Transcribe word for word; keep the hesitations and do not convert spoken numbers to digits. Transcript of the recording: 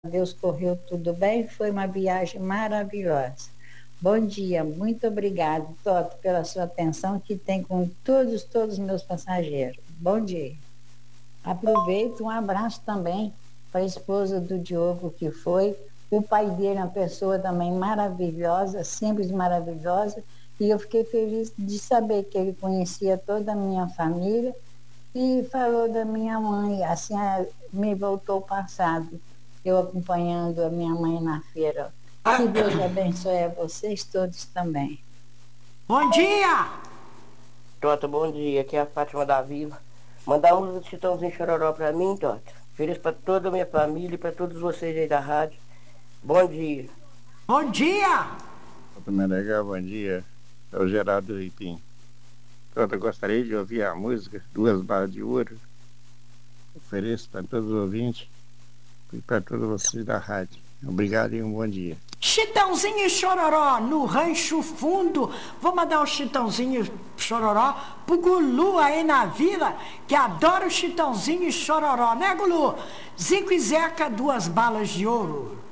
Deus correu tudo bem, foi uma viagem maravilhosa. Bom dia, muito obrigado, Toto, pela sua atenção que tem com todos, todos os meus passageiros. Bom dia. Aproveito um abraço também para a esposa do Diogo, que foi. O pai dele é uma pessoa também maravilhosa, simples, maravilhosa, e eu fiquei feliz de saber que ele conhecia toda a minha família e falou da minha mãe, assim, me voltou ao passado, eu acompanhando a minha mãe na feira. Que Deus abençoe a vocês todos também. Bom dia! Tota, bom dia. Aqui é a Fátima da Vila. Mandar um do Chitãozinho Chororó pra mim, Tota. Feliz pra toda a minha família e pra todos vocês aí da rádio. Bom dia. Bom dia! Tota Meneghel, bom dia. É o Geraldo Ripim. Tota, gostaria de ouvir a música Duas Balas de Ouro. Ofereço para todos os ouvintes e para todos vocês da rádio. Obrigado e um bom dia. Chitãozinho e Chororó no Rancho Fundo. Vou mandar o Chitãozinho e Chororó pro Gulu aí na vila, que adora o Chitãozinho e Chororó, né, Gulu? Zico e Zeca, Duas Balas de Ouro.